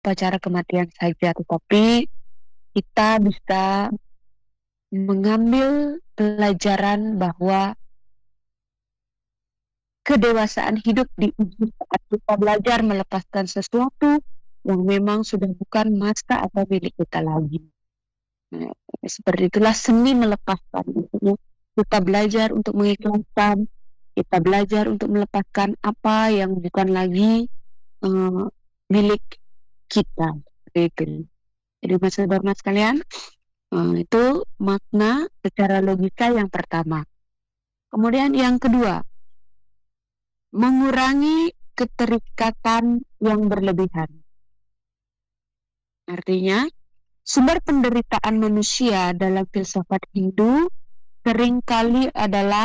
upacara kematian saja, tetapi kita bisa mengambil pelajaran bahwa kedewasaan hidup diuji saat kita belajar melepaskan sesuatu yang memang sudah bukan masa atau milik kita lagi. Nah, seperti itulah seni melepaskan. Kita belajar untuk mengikhlaskan, kita belajar untuk melepaskan apa yang bukan lagi milik kita. Itu. Jadi mas sekalian, itu makna secara logika yang pertama. Kemudian yang kedua, mengurangi keterikatan yang berlebihan. Artinya, sumber penderitaan manusia dalam filsafat Hindu seringkali adalah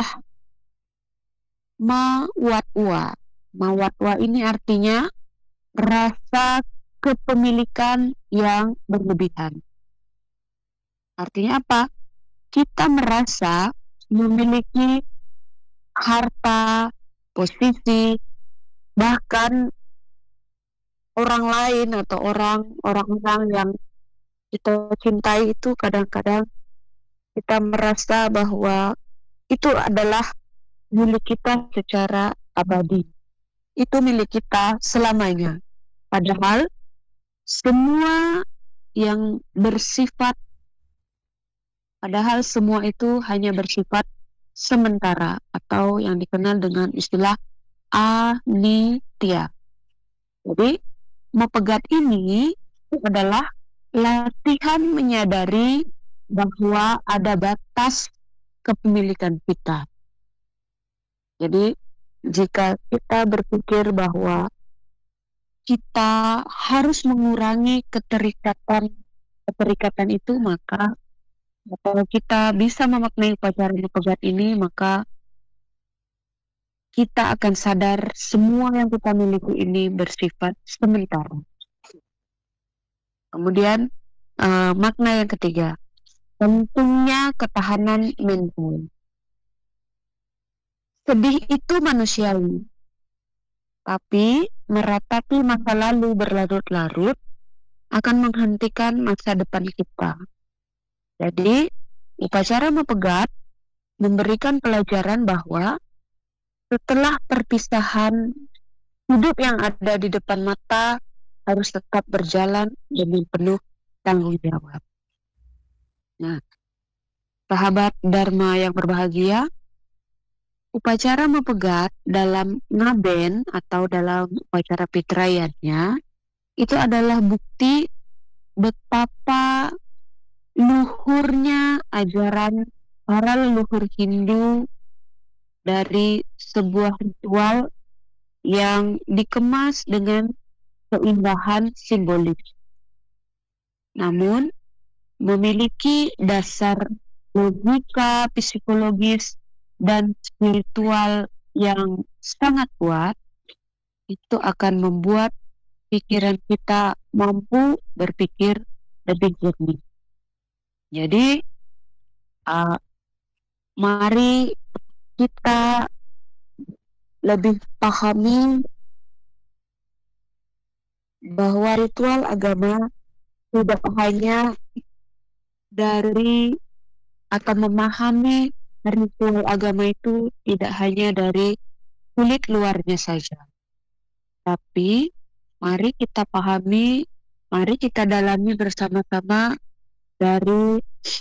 mawatwa. Mawatwa ini artinya rasa kepemilikan yang berlebihan. Artinya apa? Kita merasa memiliki harta, posisi, bahkan orang lain atau orang-orang yang kita cintai itu kadang-kadang kita merasa bahwa itu adalah milik kita secara abadi. Itu milik kita selamanya. Padahal semua itu hanya bersifat sementara atau yang dikenal dengan istilah anitya. Jadi, mepegat ini adalah latihan menyadari bahwa ada batas kepemilikan kita. Jadi, jika kita berpikir bahwa kita harus mengurangi keterikatan itu, maka kalau kita bisa memaknai upacara mepegat ini, maka kita akan sadar semua yang kita miliki ini bersifat sementara. Kemudian makna yang ketiga, pentingnya ketahanan mental. Sedih itu manusiawi, tapi meratapi masa lalu berlarut-larut akan menghentikan masa depan kita. Jadi, upacara mepegat memberikan pelajaran bahwa setelah perpisahan, hidup yang ada di depan mata harus tetap berjalan dengan penuh tanggung jawab. Nah, sahabat Dharma yang berbahagia, upacara mepegat dalam ngaben atau dalam upacara pitrayannya itu adalah bukti betapa luhurnya ajaran para leluhur Hindu dari sebuah ritual yang dikemas dengan keindahan simbolis, namun memiliki dasar logika, psikologis, dan spiritual yang sangat kuat. Itu akan membuat pikiran kita mampu berpikir lebih jernih. Jadi, mari kita lebih pahami bahwa ritual agama tidak hanya dari atau memahami ritual agama itu tidak hanya dari kulit luarnya saja, tapi mari kita pahami, mari kita dalami bersama-sama dari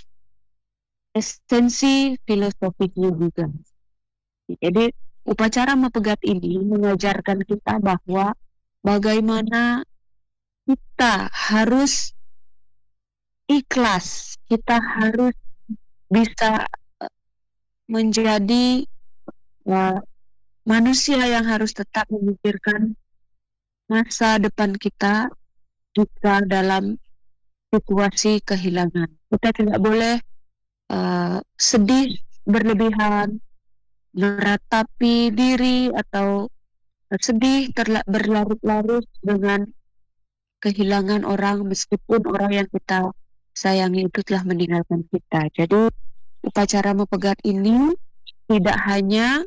esensi filosofinya juga. Jadi upacara mepegat ini mengajarkan kita bahwa bagaimana kita harus ikhlas, kita harus bisa menjadi manusia yang harus tetap memikirkan masa depan kita jika dalam situasi kehilangan. Kita tidak boleh sedih berlebihan, meratapi diri atau sedih berlarut-larut dengan kehilangan orang meskipun orang yang kita sayangi itu telah meninggalkan kita. Jadi upacara mepegat ini tidak hanya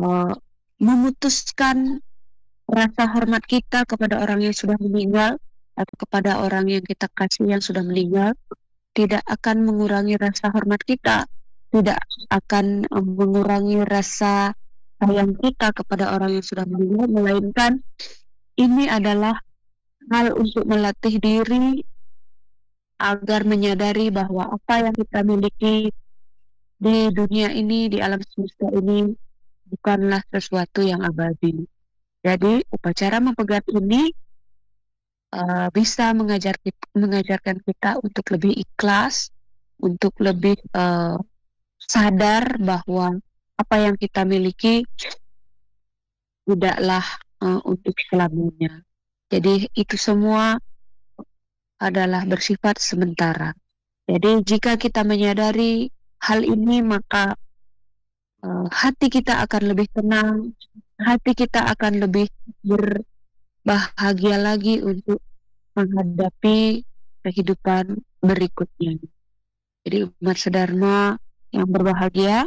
memutuskan rasa hormat kita kepada orang yang sudah meninggal, atau kepada orang yang kita kasih yang sudah meninggal tidak akan mengurangi rasa hormat kita, tidak akan mengurangi rasa sayang kita kepada orang yang sudah meninggal, melainkan ini adalah hal untuk melatih diri agar menyadari bahwa apa yang kita miliki di dunia ini, di alam semesta ini, bukanlah sesuatu yang abadi. Jadi upacara mempegat ini bisa mengajarkan kita untuk lebih ikhlas, untuk lebih sadar bahwa apa yang kita miliki tidaklah untuk selamanya. Jadi itu semua adalah bersifat sementara. Jadi jika kita menyadari hal ini, maka hati kita akan lebih tenang, hati kita akan lebih berbahagia lagi untuk menghadapi kehidupan berikutnya. Jadi umat sedharma yang berbahagia,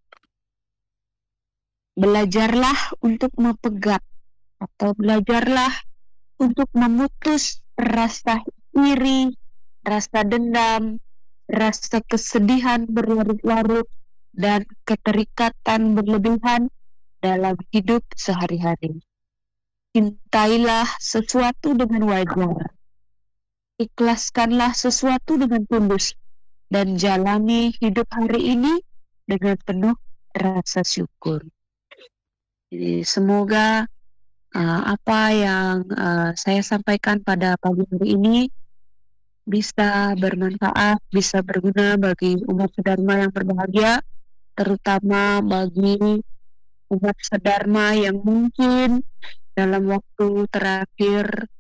belajarlah untuk mempegat atau belajarlah untuk memutus rasa iri, rasa dendam, rasa kesedihan berlarut-larut, dan keterikatan berlebihan dalam hidup sehari-hari. Cintailah sesuatu dengan wajar, ikhlaskanlah sesuatu dengan tulus, dan jalani hidup hari ini dengan penuh rasa syukur. Jadi semoga apa yang saya sampaikan pada pagi hari ini bisa bermanfaat, bisa berguna bagi umat sedharma yang berbahagia, terutama bagi umat sedharma yang mungkin dalam waktu terakhir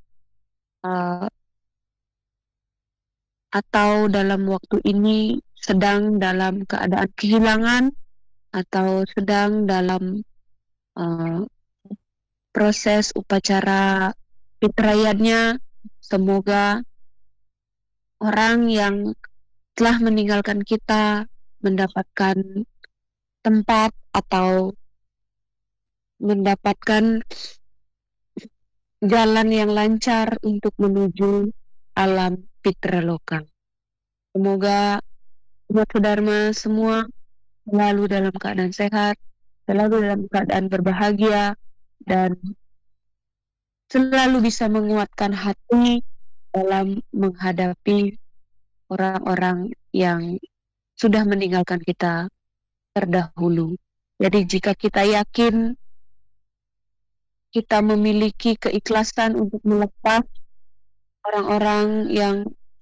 atau dalam waktu ini sedang dalam keadaan kehilangan atau sedang dalam proses upacara fitrayatnya. Semoga orang yang telah meninggalkan kita mendapatkan tempat atau mendapatkan jalan yang lancar untuk menuju alam Pitraloka. Semoga umat sedharma semua selalu dalam keadaan sehat, selalu dalam keadaan berbahagia, dan selalu bisa menguatkan hati dalam menghadapi orang-orang yang sudah meninggalkan kita terdahulu. Jadi jika kita yakin kita memiliki keikhlasan untuk melepas orang-orang yang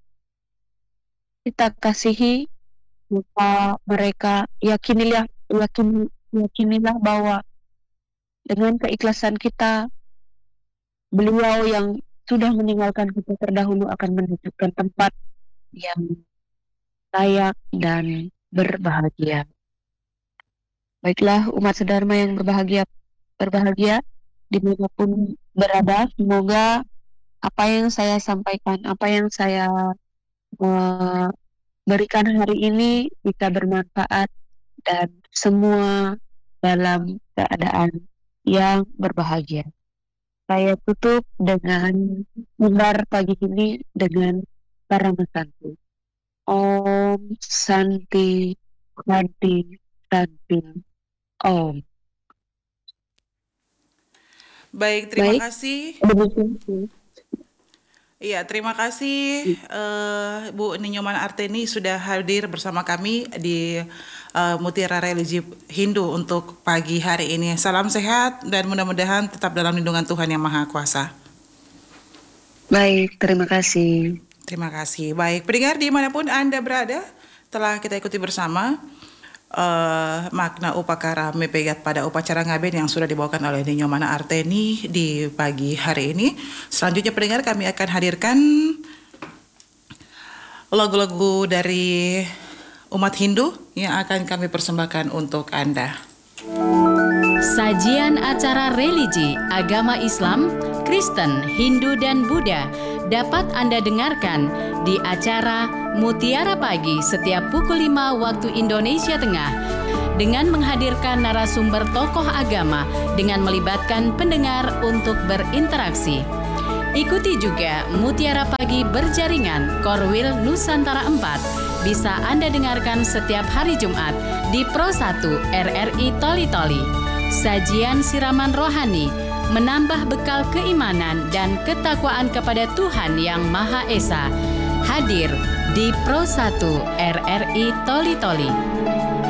kita kasihi, maka mereka yakinilah bahwa dengan keikhlasan kita, beliau yang sudah meninggalkan kita terdahulu akan menunjukkan tempat yang layak dan berbahagia. Baiklah umat sedharma yang berbahagia dimanapun berada, semoga apa yang saya sampaikan, apa yang saya berikan hari ini bisa bermanfaat dan semua dalam keadaan yang berbahagia. Saya tutup dengan mimbar pagi ini dengan Parama Santi. Om Santi Santi Santi Om. Baik, terima kasih. Iya, terima kasih Bu Ninyoman Arteni sudah hadir bersama kami di Mutiara Religi Hindu untuk pagi hari ini. Salam sehat dan mudah-mudahan tetap dalam lindungan Tuhan Yang Maha Kuasa. Baik, terima kasih. Terima kasih. Baik, pendengar dimanapun Anda berada, telah kita ikuti bersama makna upakara mepegat pada upacara ngaben yang sudah dibawakan oleh Ninyomana Arteni di pagi hari ini. Selanjutnya pendengar, kami akan hadirkan lagu-lagu dari umat Hindu yang akan kami persembahkan untuk Anda. Sajian acara religi, agama Islam, Kristen, Hindu, dan Buddha dapat Anda dengarkan di acara Mutiara Pagi setiap pukul 5 waktu Indonesia Tengah dengan menghadirkan narasumber tokoh agama dengan melibatkan pendengar untuk berinteraksi. Ikuti juga Mutiara Pagi Berjaringan Korwil Nusantara 4. Bisa Anda dengarkan setiap hari Jumat di Pro 1 RRI Toli-Toli. Sajian siraman rohani, menambah bekal keimanan dan ketakwaan kepada Tuhan Yang Maha Esa. Hadir di Pro 1 RRI Toli-Toli.